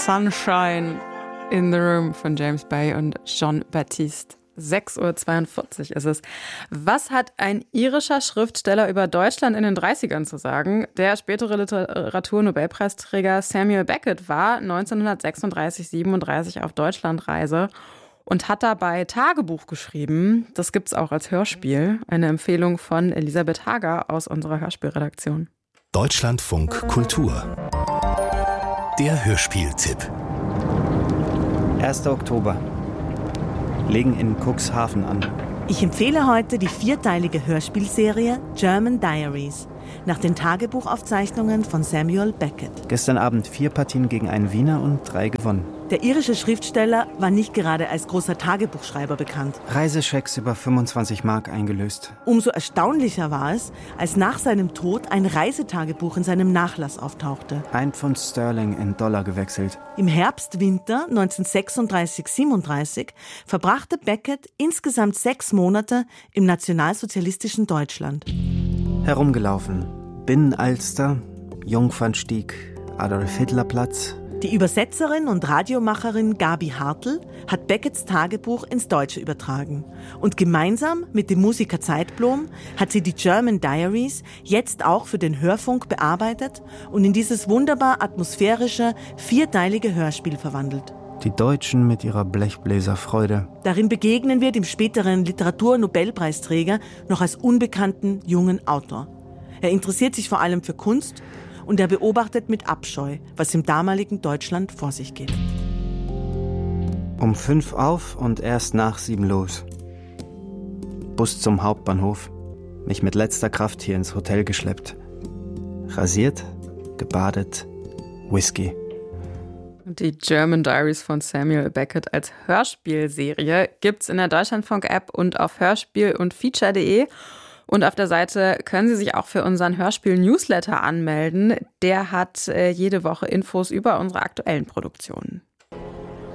Sunshine in the Room von James Bay und Jon Batiste. 6:42 Uhr ist es. Was hat ein irischer Schriftsteller über Deutschland in den 30ern zu sagen? Der spätere Literaturnobelpreisträger Samuel Beckett war 1936/37 auf Deutschlandreise und hat dabei Tagebuch geschrieben. Das gibt's auch als Hörspiel. Eine Empfehlung von Elisabeth Hager aus unserer Hörspielredaktion. Deutschlandfunk Kultur. Der Hörspieltipp. 1. Oktober. Legen in Cuxhaven an. Ich empfehle heute die 4-teilige Hörspielserie German Diaries nach den Tagebuchaufzeichnungen von Samuel Beckett. Gestern Abend 4 Partien gegen einen Wiener und 3 gewonnen. Der irische Schriftsteller war nicht gerade als großer Tagebuchschreiber bekannt. Reisechecks über 25 Mark eingelöst. Umso erstaunlicher war es, als nach seinem Tod ein Reisetagebuch in seinem Nachlass auftauchte. 1 Pfund Sterling in Dollar gewechselt. Im Herbst-Winter 1936/37 verbrachte Beckett insgesamt 6 Monate im nationalsozialistischen Deutschland. Herumgelaufen. Binnenalster, Jungfernstieg, Adolf-Hitler-Platz. Die Übersetzerin und Radiomacherin Gabi Hartl hat Becketts Tagebuch ins Deutsche übertragen. Und gemeinsam mit dem Musiker Zeitblom hat sie die German Diaries jetzt auch für den Hörfunk bearbeitet und in dieses wunderbar atmosphärische, 4-teilige Hörspiel verwandelt. Die Deutschen mit ihrer Blechbläserfreude. Darin begegnen wir dem späteren Literaturnobelpreisträger noch als unbekannten jungen Autor. Er interessiert sich vor allem für Kunst und er beobachtet mit Abscheu, was im damaligen Deutschland vor sich geht. Um 5 auf und erst nach 7 los. Bus zum Hauptbahnhof. Mich mit letzter Kraft hier ins Hotel geschleppt. Rasiert, gebadet, Whisky. Die German Diaries von Samuel Beckett als Hörspielserie gibt's in der Deutschlandfunk-App und auf hörspiel- und feature.de. Und auf der Seite können Sie sich auch für unseren Hörspiel-Newsletter anmelden. Der hat jede Woche Infos über unsere aktuellen Produktionen.